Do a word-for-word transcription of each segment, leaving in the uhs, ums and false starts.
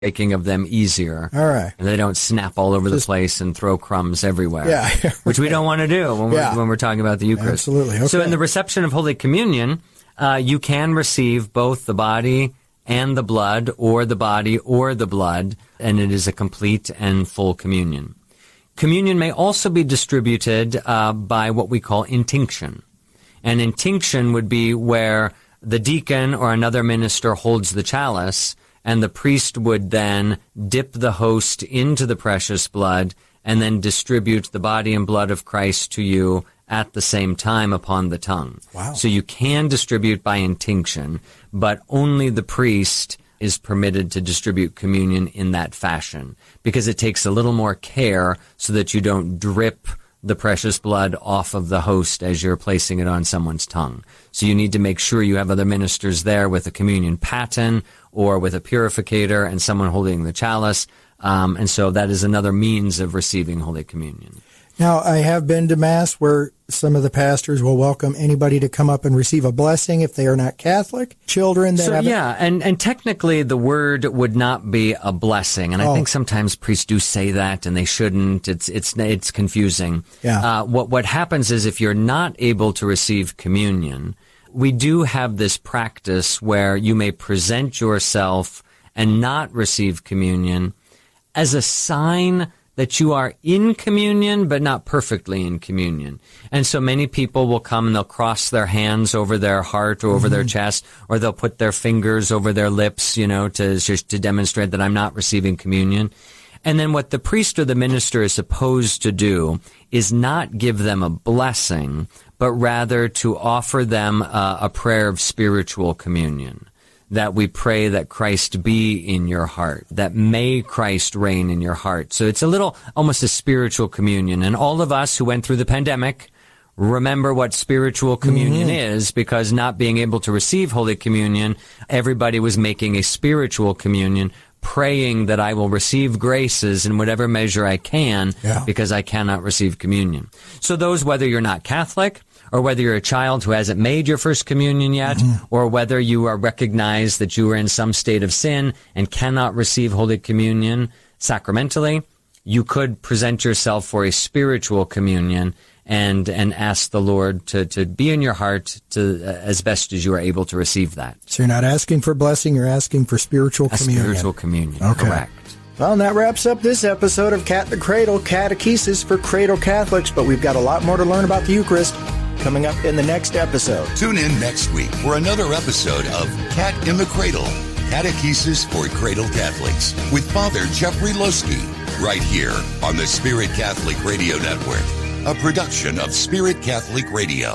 breaking of them easier. All right. And they don't snap all over Just, the place and throw crumbs everywhere. Yeah. Right. Which we don't want to do when we're, yeah. when we're talking about the Eucharist. Absolutely. Okay. So in the reception of Holy Communion, uh, you can receive both the body and the blood, or the body or the blood, and it is a complete and full communion. Communion may also be distributed uh, by what we call intinction. And intinction would be where the deacon or another minister holds the chalice, and the priest would then dip the host into the precious blood and then distribute the body and blood of Christ to you at the same time upon the tongue. Wow. So you can distribute by intinction, but only the priest is permitted to distribute communion in that fashion, because it takes a little more care so that you don't drip the precious blood off of the host as you're placing it on someone's tongue. So you need to make sure you have other ministers there with a communion paten or with a purificator and someone holding the chalice. Um, and so that is another means of receiving Holy Communion. Now, I have been to Mass where some of the pastors will welcome anybody to come up and receive a blessing if they are not Catholic. Children that so, have... Yeah, and, and technically the word would not be a blessing. And oh. I think sometimes priests do say that, and they shouldn't. It's it's it's confusing. Yeah. Uh, what, what happens is if you're not able to receive communion, we do have this practice where you may present yourself and not receive communion as a sign that you are in communion, but not perfectly in communion. And so many people will come and they'll cross their hands over their heart or over mm-hmm. their chest, or they'll put their fingers over their lips, you know, to, to demonstrate that I'm not receiving communion. And then what the priest or the minister is supposed to do is not give them a blessing, but rather to offer them a, a prayer of spiritual communion. That we pray that Christ be in your heart, that may Christ reign in your heart. So it's a little, almost a spiritual communion. And all of us who went through the pandemic remember what spiritual communion mm-hmm. is, because not being able to receive Holy Communion, everybody was making a spiritual communion, praying that I will receive graces in whatever measure I can, yeah. because I cannot receive communion. So those, whether you're not Catholic, or whether you're a child who hasn't made your first communion yet, mm-hmm. or whether you are recognized that you are in some state of sin and cannot receive Holy Communion sacramentally, you could present yourself for a spiritual communion and and ask the Lord to, to be in your heart to uh, as best as you are able to receive that. So you're not asking for blessing, you're asking for spiritual a communion. spiritual communion, okay. Correct. Well, and that wraps up this episode of Cat the Cradle, Catechesis for Cradle Catholics, but we've got a lot more to learn about the Eucharist coming up in the next episode. Tune in next week for another episode of Cat in the Cradle, Catechesis for Cradle Catholics, with Father Jeffrey Loeske, right here on the Spirit Catholic Radio Network, a production of Spirit Catholic Radio.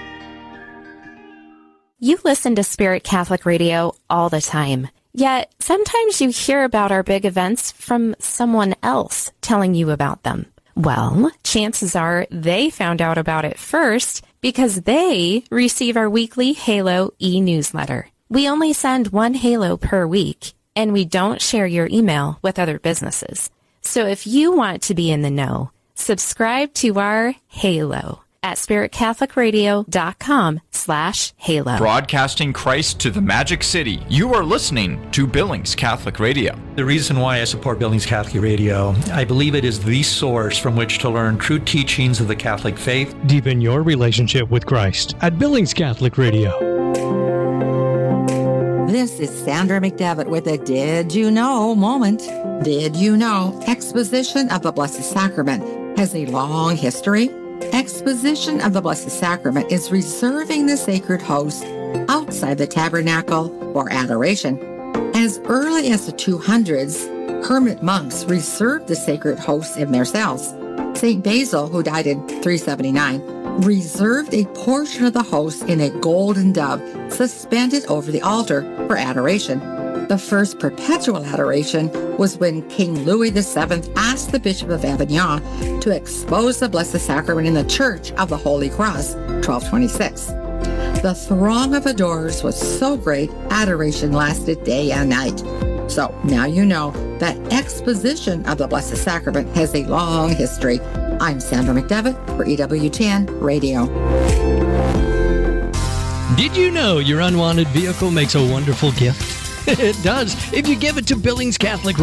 You listen to Spirit Catholic Radio all the time, yet sometimes you hear about our big events from someone else telling you about them. Well, chances are they found out about it first because they receive our weekly Halo e-newsletter. We only send one Halo per week, and we don't share your email with other businesses. So if you want to be in the know, subscribe to our Halo at spiritcatholicradio.com slash Halo. Broadcasting Christ to the Magic City. You are listening to Billings Catholic Radio. The reason why I support Billings Catholic Radio, I believe it is the source from which to learn true teachings of the Catholic faith. Deepen your relationship with Christ at Billings Catholic Radio. This is Sandra McDevitt with a Did You Know moment. Did you know Exposition of the Blessed Sacrament has a long history? Exposition of the Blessed Sacrament is reserving the sacred host outside the tabernacle for adoration. As early as the two hundreds, hermit monks reserved the sacred hosts in their cells. Saint Basil, who died in three seventy-nine, reserved a portion of the host in a golden dove suspended over the altar for adoration. The first perpetual adoration was when King Louis the Seventh asked the Bishop of Avignon to expose the Blessed Sacrament in the Church of the Holy Cross, twelve twenty-six. The throng of adorers was so great, adoration lasted day and night. So now you know that exposition of the Blessed Sacrament has a long history. I'm Sandra McDevitt for E W ten Radio. Did you know your unwanted vehicle makes a wonderful gift? It does if you give it to Billings Catholic